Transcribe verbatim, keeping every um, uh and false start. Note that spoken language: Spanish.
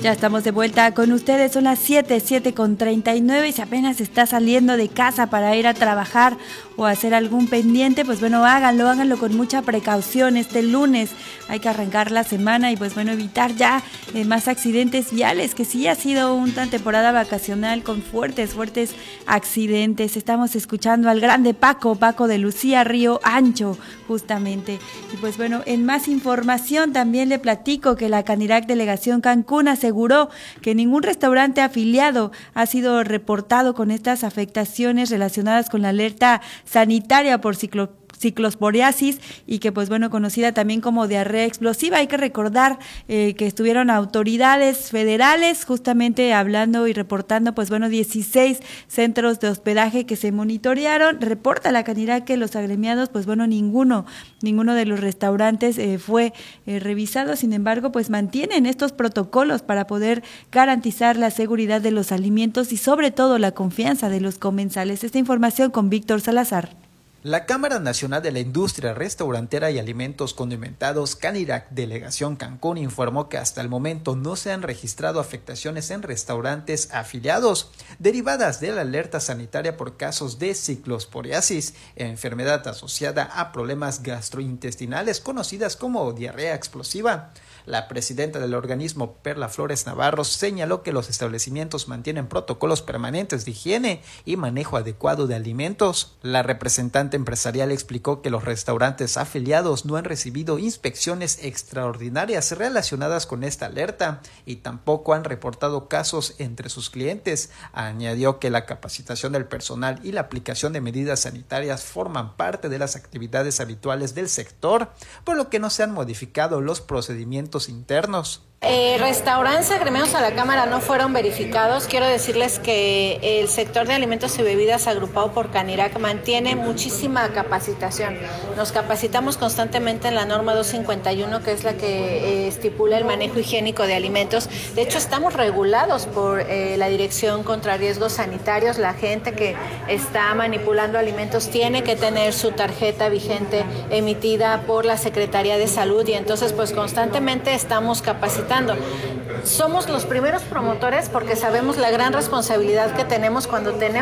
Ya estamos de vuelta con ustedes, son las siete, siete con treinta y nueve y si apenas está saliendo de casa para ir a trabajar o hacer algún pendiente, pues bueno, háganlo, háganlo con mucha precaución. Este lunes hay que arrancar la semana y pues bueno, evitar ya eh, más accidentes viales, que sí ha sido una temporada vacacional con fuertes, fuertes accidentes. Estamos escuchando al grande Paco, Paco de Lucía Río Ancho, justamente. Y pues bueno, en más información también le platico que la Canirac Delegación Cancún aseguró que ningún restaurante afiliado ha sido reportado con estas afectaciones relacionadas con la alerta sanitaria por ciclo ciclosporiasis y que pues bueno, conocida también como diarrea explosiva. Hay que recordar eh, que estuvieron autoridades federales justamente hablando y reportando pues bueno, dieciséis centros de hospedaje que se monitorearon. Reporta la Canirac que los agremiados pues bueno, ninguno, ninguno de los restaurantes eh, fue eh, revisado. Sin embargo, pues mantienen estos protocolos para poder garantizar la seguridad de los alimentos y sobre todo la confianza de los comensales. Esta información con Víctor Salazar. La Cámara Nacional de la Industria Restaurantera y Alimentos Condimentados, Canirac Delegación Cancún, informó que hasta el momento no se han registrado afectaciones en restaurantes afiliados derivadas de la alerta sanitaria por casos de ciclosporiasis, enfermedad asociada a problemas gastrointestinales conocidas como diarrea explosiva. La presidenta del organismo, Perla Flores Navarro, señaló que los establecimientos mantienen protocolos permanentes de higiene y manejo adecuado de alimentos. La representante empresarial explicó que los restaurantes afiliados no han recibido inspecciones extraordinarias relacionadas con esta alerta y tampoco han reportado casos entre sus clientes. Añadió que la capacitación del personal y la aplicación de medidas sanitarias forman parte de las actividades habituales del sector, por lo que no se han modificado los procedimientos internos. Eh, restaurantes agremiados a la Cámara no fueron verificados. Quiero decirles que el sector de alimentos y bebidas agrupado por Canirac mantiene muchísima capacitación. Nos capacitamos constantemente en la norma doscientos cincuenta y uno, que es la que eh, estipula el manejo higiénico de alimentos. De hecho, estamos regulados por eh, la Dirección contra Riesgos Sanitarios. La gente que está manipulando alimentos tiene que tener su tarjeta vigente emitida por la Secretaría de Salud y entonces pues constantemente estamos capacitando. Somos los primeros promotores porque sabemos la gran responsabilidad que tenemos cuando tenemos